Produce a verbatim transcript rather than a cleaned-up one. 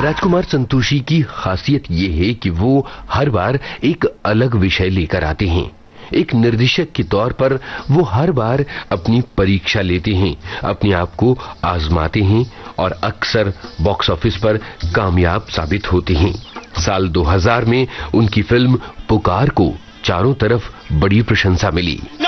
राजकुमार संतोषी की खासियत ये है कि वो हर बार एक अलग विषय लेकर आते हैं। एक निर्देशक के तौर पर वो हर बार अपनी परीक्षा लेते हैं, अपने आप को आजमाते हैं और अक्सर बॉक्स ऑफिस पर कामयाब साबित होते हैं। साल दो हज़ार में उनकी फिल्म पुकार को चारों तरफ बड़ी प्रशंसा मिली।